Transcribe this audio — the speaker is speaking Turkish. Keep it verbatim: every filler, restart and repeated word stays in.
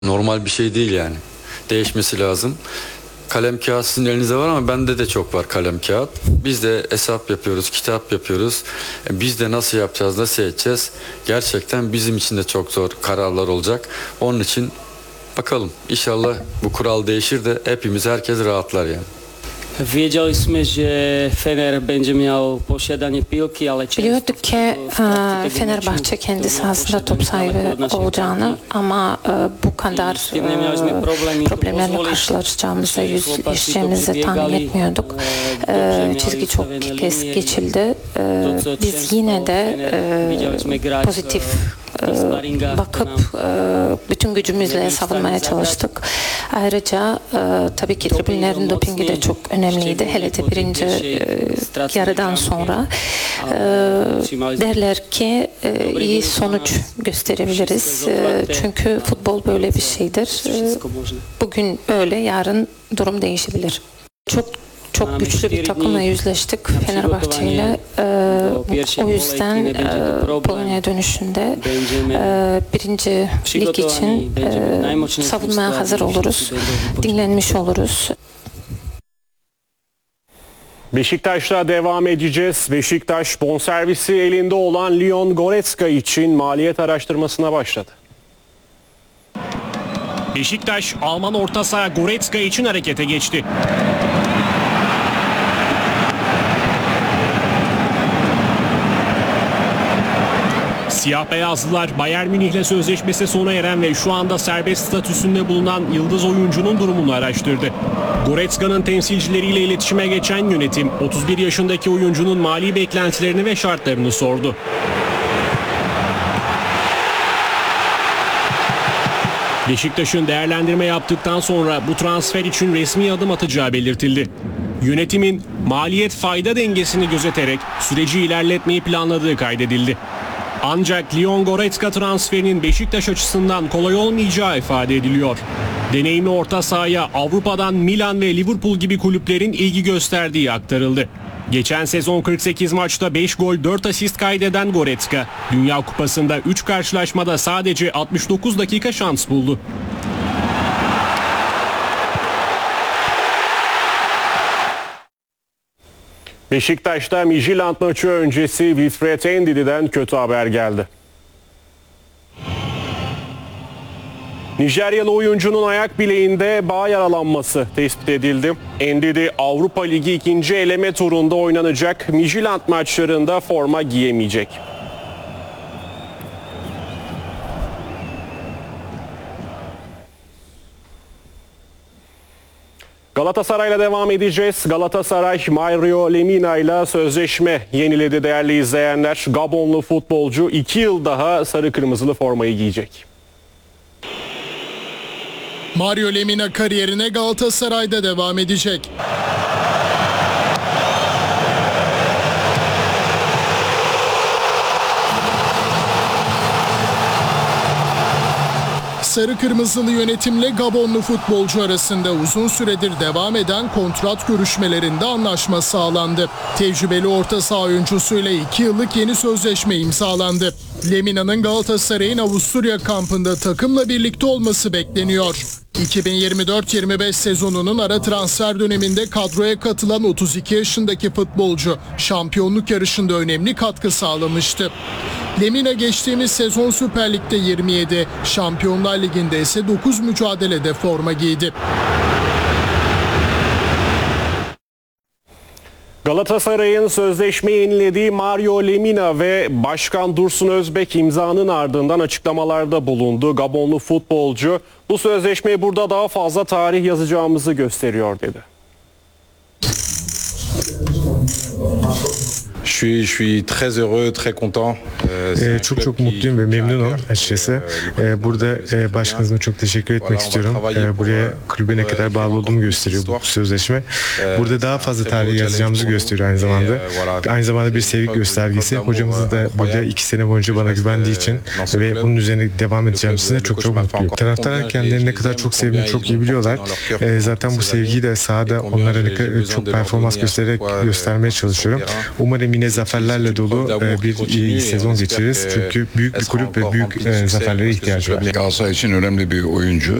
Normal bir şey değil yani. Değişmesi lazım. Kalem kağıt sizin elinizde var ama bende de çok var kalem kağıt. Biz de hesap yapıyoruz, kitap yapıyoruz. E, Biz de nasıl yapacağız, nasıl edeceğiz? Gerçekten bizim için de çok zor kararlar olacak. Onun için bakalım inşallah bu kural değişir de hepimiz, herkes rahatlar yani. Wiedzieliśmy, że Fener będzie miał posiadanie piłki, ale Biliyorduk ki e, Fenerbahçe kendi sahasında top sahibi olacağını ama e, bu kadar e, problemlerle karşılaşacağımızı, yüz yüzeceğimizi tahmin etmiyorduk. E, çizgi çok kez geçildi. E, biz yine de e, pozitif e, bakıp e, bütün gücümüzle savunmaya çalıştık. Ayrıca e, tabii ki tribünlerin dopingi de çok önemliydi. Hele de birinci e, yarıdan sonra e, derler ki e, iyi sonuç gösterebiliriz. E, çünkü futbol böyle bir şeydir. E, bugün öyle, yarın durum değişebilir. Çok çok güçlü bir takımla yüzleştik Fenerbahçe ile. Ee, o yüzden e, Polonya dönüşünde e, birinci lig için e, savunmaya hazır oluruz. Dinlenmiş oluruz. Beşiktaş'ta devam edeceğiz. Beşiktaş bonservisi elinde olan Leon Goretzka için maliyet araştırmasına başladı. Beşiktaş Alman orta saha Goretzka için harekete geçti. Siyah beyazlılar Bayern Münih'le sözleşmesi sona eren ve şu anda serbest statüsünde bulunan yıldız oyuncunun durumunu araştırdı. Goretzka'nın temsilcileriyle iletişime geçen yönetim otuz bir yaşındaki oyuncunun mali beklentilerini ve şartlarını sordu. Beşiktaş'ın değerlendirme yaptıktan sonra bu transfer için resmi adım atacağı belirtildi. Yönetimin maliyet fayda dengesini gözeterek süreci ilerletmeyi planladığı kaydedildi. Ancak Leon Goretzka transferinin Beşiktaş açısından kolay olmayacağı ifade ediliyor. Deneyimli orta sahaya Avrupa'dan Milan ve Liverpool gibi kulüplerin ilgi gösterdiği aktarıldı. Geçen sezon kırk sekiz maçta beş gol dört asist kaydeden Goretzka, Dünya Kupası'nda üç karşılaşmada sadece altmış dokuz dakika şans buldu. Beşiktaş'ta Midtjylland maçı öncesi Wilfred Ndidi'den kötü haber geldi. Nijeryalı oyuncunun ayak bileğinde bağ yaralanması tespit edildi. Ndidi Avrupa Ligi ikinci eleme turunda oynanacak Midtjylland maçlarında forma giyemeyecek. Galatasaray'la devam edeceğiz. Galatasaray Mario Lemina ile sözleşme yeniledi değerli izleyenler. Gabonlu futbolcu iki yıl daha sarı kırmızılı formayı giyecek. Mario Lemina kariyerine Galatasaray'da devam edecek. Sarı kırmızılı yönetimle Gabonlu futbolcu arasında uzun süredir devam eden kontrat görüşmelerinde anlaşma sağlandı. Tecrübeli orta saha oyuncusuyla iki yıllık yeni sözleşme imzalandı. Lemina'nın Galatasaray'ın Avusturya kampında takımla birlikte olması bekleniyor. iki bin yirmi dört yirmi beş sezonunun ara transfer döneminde kadroya katılan otuz iki yaşındaki futbolcu şampiyonluk yarışında önemli katkı sağlamıştı. Lemina geçtiğimiz sezon Süper Lig'de yirmi yedi, Şampiyonlar Ligi'nde ise dokuz mücadelede forma giydi. Galatasaray'ın sözleşme yenilediği Mario Lemina ve Başkan Dursun Özbek imzanın ardından açıklamalarda bulundu. Gabonlu futbolcu bu sözleşmeyi burada daha fazla tarih yazacağımızı gösteriyor dedi. Je suis, je suis très heureux, très content. Ee, çok çok mutluyum ve memnunum açıkçası. Ee, burada e, başkanıma çok teşekkür etmek istiyorum. Ee, buraya kulübe ne kadar bağlı olduğumu gösteriyor bu sözleşme. Burada daha fazla tarih yazacağımızı gösteriyor aynı zamanda. Aynı zamanda bir sevgi göstergesi. Hocamız da burada iki sene boyunca bana güvendiği için ve bunun üzerine devam edeceğim size çok çok mutluyum. Taraftarlar kendilerini ne kadar çok sevdiğini çok iyi biliyorlar. Ee, zaten bu sevgiyi de sahada onlara ne kadar çok performans göstererek göstermeye çalışıyorum. Umarım yine zaferlerle dolu e, bir iyi sezon geçiririz. Çünkü büyük bir kulüp ve büyük e, zaferlere ihtiyacı var. Galatasaray için önemli bir oyuncu.